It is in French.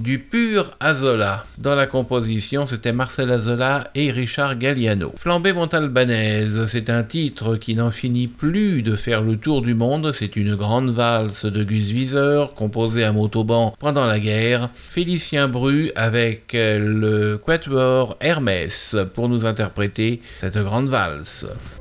du pur Azola. Dans la composition, c'était Marcel Azola et Richard Galliano. Flambée montalbanaise, c'est un titre qui n'en finit plus de faire le tour du monde. C'est une grande valse de Gus Viseur, composée à Montauban pendant la guerre. Félicien Bru avec le quatuor Hermès pour nous interpréter cette grande valse.